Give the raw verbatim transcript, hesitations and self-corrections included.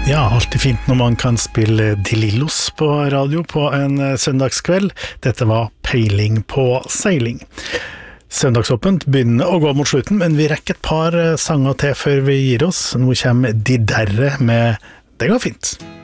Ja, alltid fint når man kan spille De Lillos på radio på en søndagskveld. Dette var Peiling på seiling. Søndagsåpent begynner å gå mot slutten, men vi rekker et par sanger til før vi gir oss. Nå kommer De Derre med Det går fint.